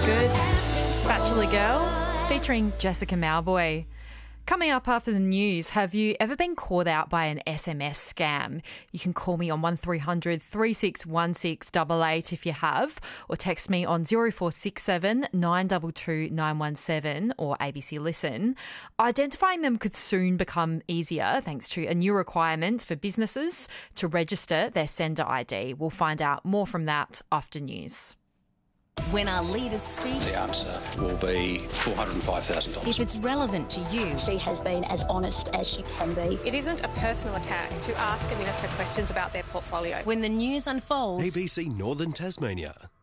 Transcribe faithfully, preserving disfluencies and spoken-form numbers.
Good, Bachelor Girl, featuring Jessica Mauboy. Coming up after the news, have you ever been caught out by an S M S scam? You can call me on one three hundred, three six one six eight eight if you have, or text me on zero four six seven, nine two two, nine one seven or A B C Listen. Identifying them could soon become easier thanks to a new requirement for businesses to register their sender I D. We'll find out more from that after news. When our leaders speak, the answer will be four hundred five thousand dollars. If it's relevant to you, she has been as honest as she can be. It isn't a personal attack to ask a minister questions about their portfolio. When the news unfolds, A B C Northern Tasmania.